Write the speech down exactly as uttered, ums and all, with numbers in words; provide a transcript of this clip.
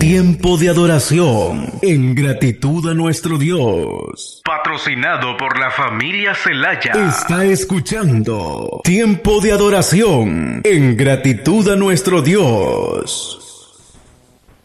Tiempo de adoración en gratitud a nuestro Dios. Patrocinado por la familia Celaya. Está escuchando Tiempo de adoración en gratitud a nuestro Dios.